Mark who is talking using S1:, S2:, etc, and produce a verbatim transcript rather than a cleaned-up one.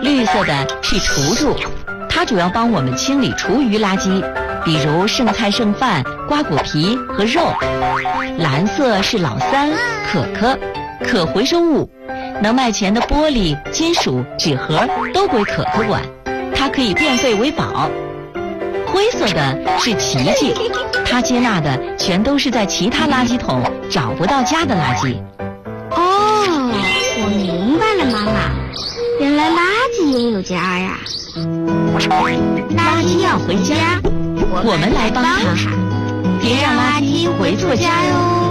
S1: 绿色的是厨助，它主要帮我们清理厨余垃圾，比如剩菜剩饭、瓜果皮和肉。蓝色是老三，可可，可回收物，能卖钱的玻璃、金属、纸盒都归可可管，它可以变废为宝。灰色的是奇迹，它接纳的全都是在其他垃圾桶找不到家的垃圾。
S2: 哦，我明白了，妈妈，原来垃圾也有家呀。
S1: 垃圾要回家，我们来帮它，别让垃圾回错家哟。